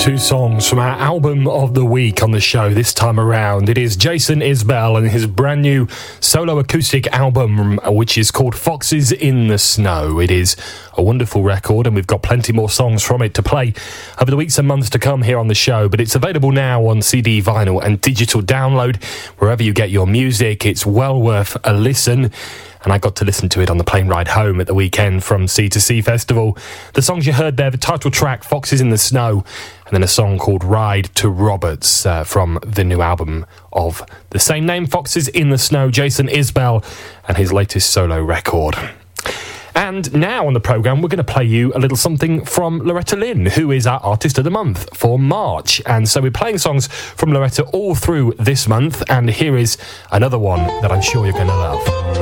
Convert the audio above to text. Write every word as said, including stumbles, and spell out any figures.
Two songs from our album of the week on the show this time around. It is Jason Isbell and his brand new solo acoustic album, which is called Foxes in the Snow. It is a wonderful record, and we've got plenty more songs from it to play over the weeks and months to come here on the show. But it's available now on C D, vinyl and digital download wherever you get your music. It's well worth a listen. And I got to listen to it on the plane ride home at the weekend from Sea to Sea Festival. The songs you heard there, the title track, Foxes in the Snow, and then a song called Ride to Roberts uh, from the new album of the same name, Foxes in the Snow, Jason Isbell, and his latest solo record. And now on the programme, we're going to play you a little something from Loretta Lynn, who is our Artist of the Month for March. And so we're playing songs from Loretta all through this month, and here is another one that I'm sure you're going to love.